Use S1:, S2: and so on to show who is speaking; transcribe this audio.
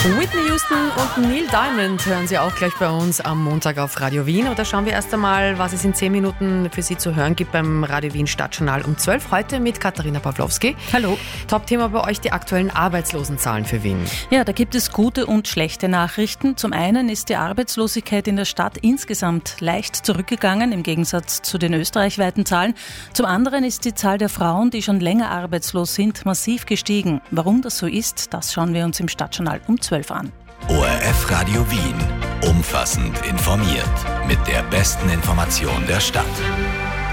S1: Whitney Houston und Neil Diamond hören Sie auch gleich bei uns am Montag auf Radio Wien. Oder schauen wir erst einmal, was es in 10 Minuten für Sie zu hören gibt beim Radio Wien Stadtjournal um 12. Heute mit Katharina Pawlowski.
S2: Hallo.
S1: Top-Thema bei euch die aktuellen Arbeitslosenzahlen für Wien.
S2: Ja, da gibt es gute und schlechte Nachrichten. Zum einen ist die Arbeitslosigkeit in der Stadt insgesamt leicht zurückgegangen, im Gegensatz zu den österreichweiten Zahlen. Zum anderen ist die Zahl der Frauen, die schon länger arbeitslos sind, massiv gestiegen. Warum das so ist, das schauen wir uns im Stadtjournal um 12 an.
S3: ORF Radio Wien. Umfassend informiert. Mit der besten Information der Stadt.